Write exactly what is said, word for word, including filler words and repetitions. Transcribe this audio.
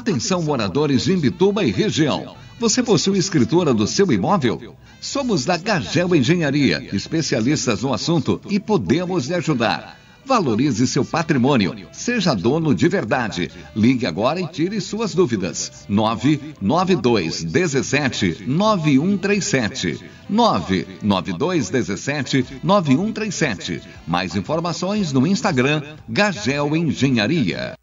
Atenção, moradores de Imbituba e região. Você possui escritura do seu imóvel? Somos da Gagel Engenharia, especialistas no assunto e podemos lhe ajudar. Valorize seu patrimônio. Seja dono de verdade. Ligue agora e tire suas dúvidas. nove nove dois um sete nove um três sete. nove nove dois um sete nove um três sete. Mais informações no Instagram Gagel Engenharia.